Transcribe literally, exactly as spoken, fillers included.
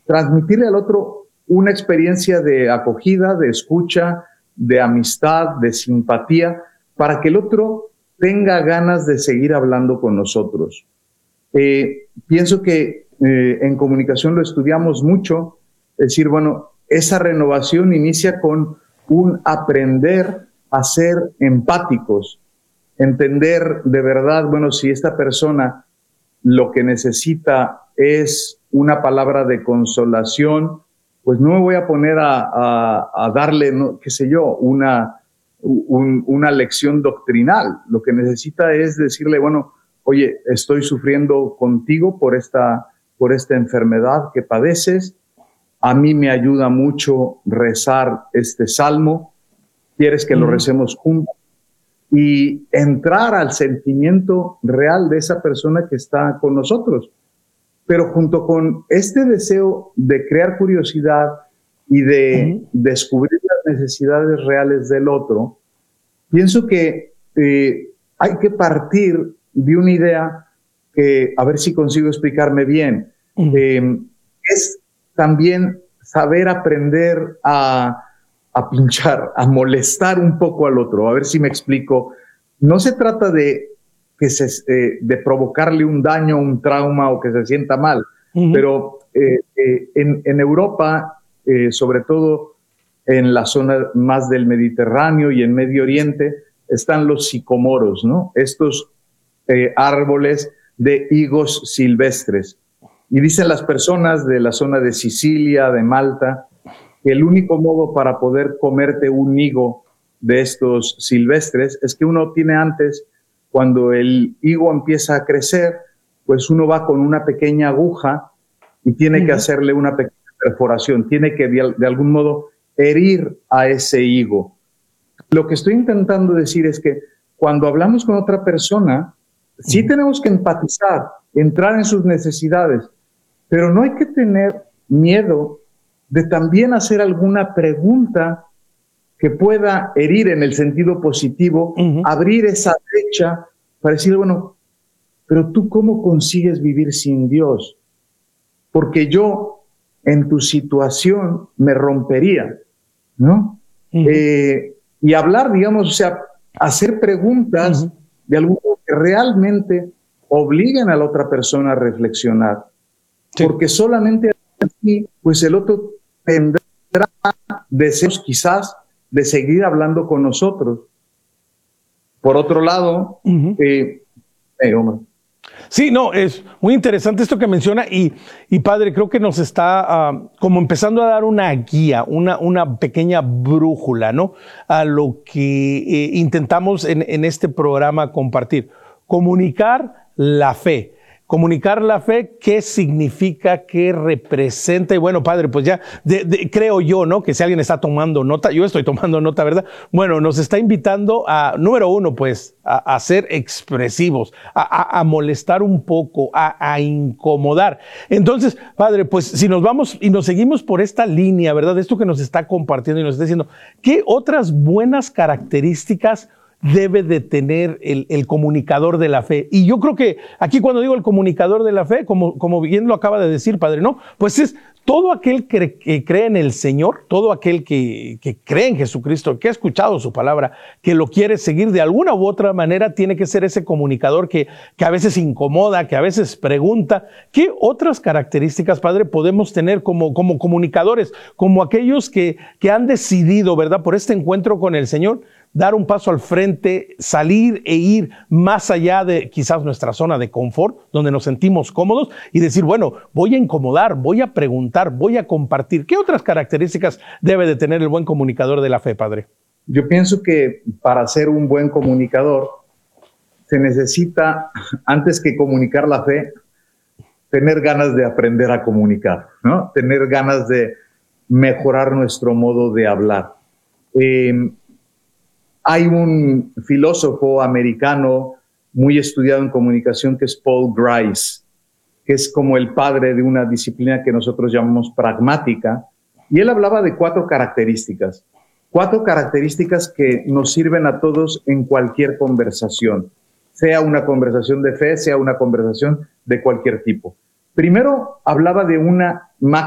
transmitirle al otro una experiencia de acogida, de escucha, de amistad, de simpatía, para que el otro tenga ganas de seguir hablando con nosotros. Eh, pienso que eh, en comunicación lo estudiamos mucho, es decir, bueno, esa renovación inicia con un aprender a ser empáticos, entender de verdad, bueno, si esta persona lo que necesita es una palabra de consolación, pues no me voy a poner a, a, a darle, no, qué sé yo, una, un, una lección doctrinal. Lo que necesita es decirle, bueno, oye, estoy sufriendo contigo por esta, por esta enfermedad que padeces. A mí me ayuda mucho rezar este salmo. ¿Quieres que lo recemos juntos? Y entrar al sentimiento real de esa persona que está con nosotros. Pero junto con este deseo de crear curiosidad y de uh-huh. descubrir las necesidades reales del otro, pienso que eh, hay que partir de una idea que, a ver si consigo explicarme bien, uh-huh. eh, es también saber aprender a, a pinchar, a molestar un poco al otro. A ver si me explico. No se trata de que se, eh, de provocarle un daño, un trauma o que se sienta mal. Uh-huh. Pero eh, eh, en, en Europa, eh, sobre todo en la zona más del Mediterráneo y en Medio Oriente, están los sicomoros, ¿no? Estos eh, árboles de higos silvestres. Y dicen las personas de la zona de Sicilia, de Malta, que el único modo para poder comerte un higo de estos silvestres es que uno tiene antes, cuando el higo empieza a crecer, pues uno va con una pequeña aguja y tiene uh-huh. que hacerle una pequeña perforación, tiene que de, de algún modo herir a ese higo. Lo que estoy intentando decir es que cuando hablamos con otra persona, uh-huh. sí tenemos que empatizar, entrar en sus necesidades, pero no hay que tener miedo de también hacer alguna pregunta que pueda herir en el sentido positivo, uh-huh. abrir esa brecha para decir, bueno, pero tú ¿cómo consigues vivir sin Dios? Porque yo en tu situación me rompería, ¿no? Uh-huh. Eh, y hablar, digamos, o sea, hacer preguntas uh-huh. de algo que realmente obliguen a la otra persona a reflexionar. Sí. Porque solamente así, pues el otro tendrá deseos quizás de seguir hablando con nosotros. Por otro lado, uh-huh. eh, eh, Omar. Sí, no, es muy interesante esto que menciona y, y padre, creo que nos está uh, como empezando a dar una guía, una, una pequeña brújula, ¿no? A lo que eh, intentamos en, en este programa compartir. Comunicar la fe. Comunicar la fe, ¿qué significa, qué representa? Y bueno, padre, pues ya de, de, creo yo, ¿no? Que si alguien está tomando nota, yo estoy tomando nota, ¿verdad? Bueno, nos está invitando a, número uno, pues, a, a ser expresivos, a, a, a molestar un poco, a, a incomodar. Entonces, padre, pues, si nos vamos y nos seguimos por esta línea, ¿verdad? Esto que nos está compartiendo y nos está diciendo, ¿qué otras buenas características debe de tener el, el comunicador de la fe? Y yo creo que aquí cuando digo el comunicador de la fe, como, como bien lo acaba de decir, padre, ¿no? Pues es todo aquel que, que cree en el Señor, todo aquel que, que cree en Jesucristo, que ha escuchado su palabra, que lo quiere seguir de alguna u otra manera, tiene que ser ese comunicador que, que a veces incomoda, que a veces pregunta. ¿Qué otras características, padre, podemos tener como, como comunicadores, como aquellos que, que han decidido, ¿verdad?, por este encuentro con el Señor, dar un paso al frente, salir e ir más allá de quizás nuestra zona de confort, donde nos sentimos cómodos, y decir, bueno, voy a incomodar, voy a preguntar, voy a compartir? ¿Qué otras características debe de tener el buen comunicador de la fe, padre? Yo pienso que para ser un buen comunicador se necesita, antes que comunicar la fe, tener ganas de aprender a comunicar, ¿no? Tener ganas de mejorar nuestro modo de hablar. Eh, Hay un filósofo americano muy estudiado en comunicación que es Paul Grice, que es como el padre de una disciplina que nosotros llamamos pragmática, y él hablaba de cuatro características, cuatro características que nos sirven a todos en cualquier conversación, sea una conversación de fe, sea una conversación de cualquier tipo. Primero, hablaba de una